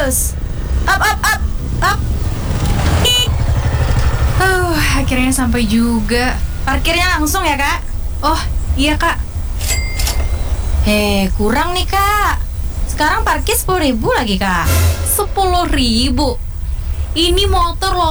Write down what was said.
terus. Up. Akhirnya sampai juga. Parkirnya langsung ya, Kak? Oh, iya, Kak. Kurang nih, Kak. Sekarang parkir 10.000 lagi, Kak. 10.000. Ini motor loh